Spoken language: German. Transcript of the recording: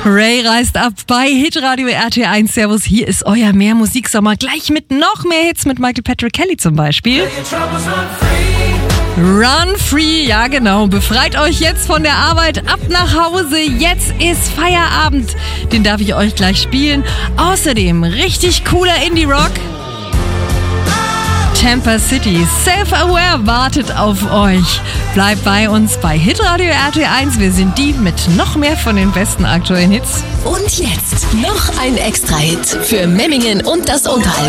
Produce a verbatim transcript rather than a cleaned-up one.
Ray reist ab bei Hitradio R T eins. Servus, hier ist euer Mehr Musiksommer. Gleich mit noch mehr Hits mit Michael Patrick Kelly zum Beispiel. Run Free, ja genau. Befreit euch jetzt von der Arbeit, ab nach Hause. Jetzt ist Feierabend. Den darf ich euch gleich spielen. Außerdem richtig cooler Indie-Rock. Tampa City, Self-Aware wartet auf euch. Bleibt bei uns bei Hitradio R T eins. Wir sind die mit noch mehr von den besten aktuellen Hits. Und jetzt noch ein Extra-Hit für Memmingen und das Unterallgäu.